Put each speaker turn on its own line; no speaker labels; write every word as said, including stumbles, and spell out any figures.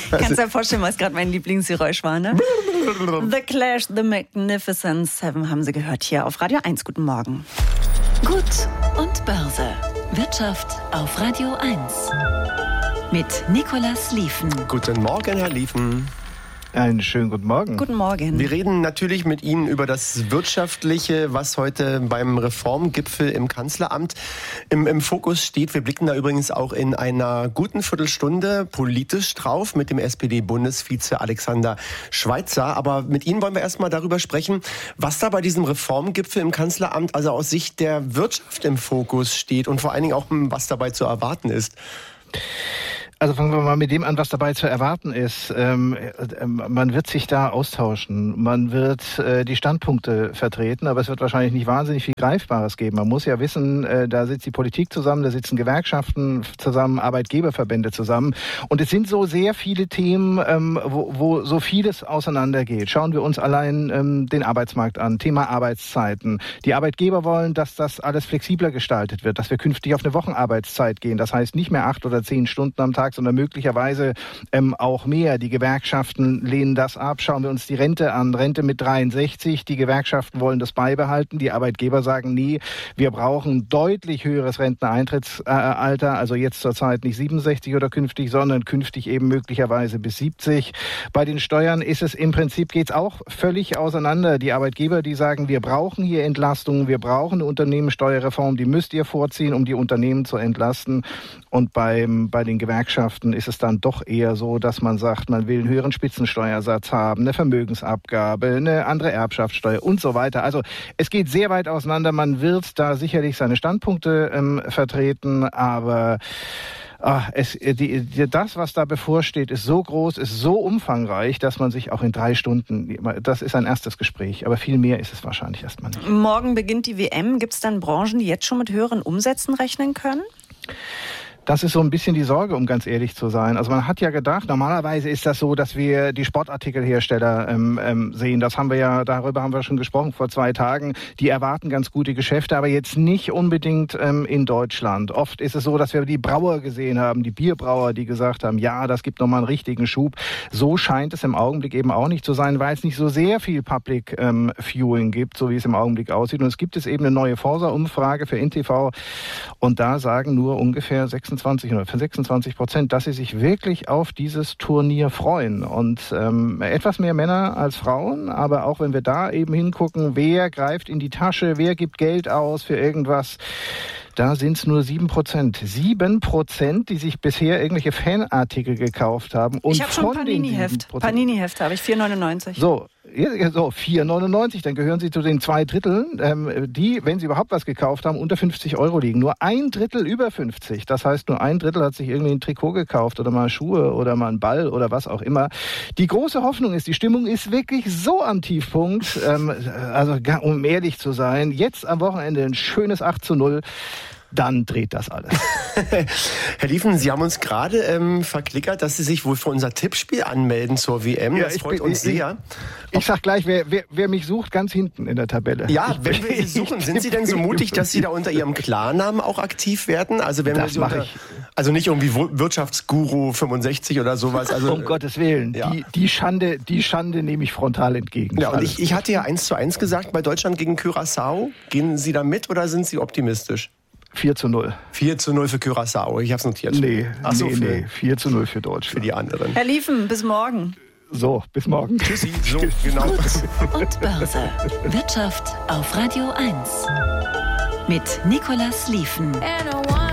Kannst dir vorstellen, was gerade mein Lieblingsgeräusch war, ne? The Clash, The Magnificent Seven haben Sie gehört hier auf Radio eins. Guten Morgen.
Gut und Börse. Wirtschaft auf Radio eins. Mit Nicolas Lieven.
Guten Morgen, Herr Lieven.
Einen schönen guten Morgen.
Guten Morgen.
Wir reden natürlich mit Ihnen über das Wirtschaftliche, was heute beim Reformgipfel im Kanzleramt im, im Fokus steht. Wir blicken da übrigens auch in einer guten Viertelstunde politisch drauf mit dem S P D-Bundesvize Alexander Schweitzer. Aber mit Ihnen wollen wir erstmal darüber sprechen, was da bei diesem Reformgipfel im Kanzleramt also aus Sicht der Wirtschaft im Fokus steht und vor allen Dingen auch, was dabei zu erwarten ist.
Also fangen wir mal mit dem an, was dabei zu erwarten ist. Ähm, äh, man wird sich da austauschen, man wird äh, die Standpunkte vertreten, aber es wird wahrscheinlich nicht wahnsinnig viel Greifbares geben. Man muss ja wissen, äh, da sitzt die Politik zusammen, da sitzen Gewerkschaften zusammen, Arbeitgeberverbände zusammen. Und es sind so sehr viele Themen, ähm, wo, wo so vieles auseinandergeht. Schauen wir uns allein ähm, den Arbeitsmarkt an, Thema Arbeitszeiten. Die Arbeitgeber wollen, dass das alles flexibler gestaltet wird, dass wir künftig auf eine Wochenarbeitszeit gehen. Das heißt nicht mehr acht oder zehn Stunden am Tag, sondern möglicherweise ähm, auch mehr. Die Gewerkschaften lehnen das ab. Schauen wir uns die Rente an. Rente mit dreiundsechzig. Die Gewerkschaften wollen das beibehalten. Die Arbeitgeber sagen, nee, wir brauchen deutlich höheres Renteneintrittsalter. Also jetzt zurzeit nicht siebenundsechzig oder künftig, sondern künftig eben möglicherweise bis siebzig. Bei den Steuern ist es im Prinzip, geht's auch völlig auseinander. Die Arbeitgeber, die sagen, wir brauchen hier Entlastungen, wir brauchen eine Unternehmenssteuerreform, die müsst ihr vorziehen, um die Unternehmen zu entlasten. Und beim, bei den Gewerkschaften ist es dann doch eher so, dass man sagt, man will einen höheren Spitzensteuersatz haben, eine Vermögensabgabe, eine andere Erbschaftssteuer und so weiter. Also es geht sehr weit auseinander. Man wird da sicherlich seine Standpunkte ähm, vertreten, aber ach, es, die, die, das, was da bevorsteht, ist so groß, ist so umfangreich, dass man sich auch in drei Stunden, das ist ein erstes Gespräch, aber viel mehr ist es wahrscheinlich erstmal nicht.
Morgen beginnt die W M. Gibt es dann Branchen, die jetzt schon mit höheren Umsätzen rechnen können?
Das ist so ein bisschen die Sorge, um ganz ehrlich zu sein. Also man hat ja gedacht, normalerweise ist das so, dass wir die Sportartikelhersteller ähm, ähm, sehen. Das haben wir ja, darüber haben wir schon gesprochen vor zwei Tagen. Die erwarten ganz gute Geschäfte, aber jetzt nicht unbedingt ähm, in Deutschland. Oft ist es so, dass wir die Brauer gesehen haben, die Bierbrauer, die gesagt haben, ja, das gibt nochmal einen richtigen Schub. So scheint es im Augenblick eben auch nicht zu sein, weil es nicht so sehr viel Public ähm, Viewing gibt, so wie es im Augenblick aussieht. Und es gibt es eben eine neue Forsa-Umfrage für N T V und da sagen nur ungefähr sechsundzwanzig oder sechsundzwanzig Prozent, dass sie sich wirklich auf dieses Turnier freuen. Und ähm, etwas mehr Männer als Frauen, aber auch wenn wir da eben hingucken, wer greift in die Tasche, wer gibt Geld aus für irgendwas, da sind es nur sieben Prozent. Sieben Prozent, die sich bisher irgendwelche Fanartikel gekauft haben. Und
ich habe schon ein Panini-Heft. Panini-Heft habe ich, vier neunundneunzig.
So, so vier neunundneunzig, dann gehören Sie zu den zwei Dritteln, ähm, die, wenn Sie überhaupt was gekauft haben, unter fünfzig Euro liegen. Nur ein Drittel über fünfzig. Das heißt, nur ein Drittel hat sich irgendwie ein Trikot gekauft oder mal Schuhe oder mal einen Ball oder was auch immer. Die große Hoffnung ist, die Stimmung ist wirklich so am Tiefpunkt, ähm, also um ehrlich zu sein, jetzt am Wochenende ein schönes acht zu null. Dann dreht das alles.
Herr Lieven, Sie haben uns gerade ähm, verklickert, dass Sie sich wohl für unser Tippspiel anmelden zur W M.
Ja,
das
ich
freut
bin,
uns
ich,
sehr.
Ich, ich sag gleich, wer, wer, wer mich sucht, ganz hinten in der Tabelle.
Ja,
ich
wenn wir Sie suchen, sind Sie denn so mutig, dass Sie da unter Ihrem Klarnamen auch aktiv werden? Also wenn
das
wir Sie
mache
unter,
ich.
Also nicht irgendwie Wirtschaftsguru fünfundsechzig oder sowas. Also,
um Gottes Willen, ja. die, die, Schande, die Schande nehme ich frontal entgegen.
Ja, und ich, ich hatte ja eins zu eins gesagt bei Deutschland gegen Curaçao. Gehen Sie da mit oder sind Sie optimistisch?
vier zu null.
vier zu null für Curaçao, ich habe es notiert.
Nee,
Ach so,
nee,
für,
nee, vier zu null für Deutschland.
Für die anderen.
Herr Lieven, bis morgen.
So, bis morgen.
Tschüssi. So, genau.
Gut und Börse. Wirtschaft auf Radio eins. Mit Nicolas Lieven.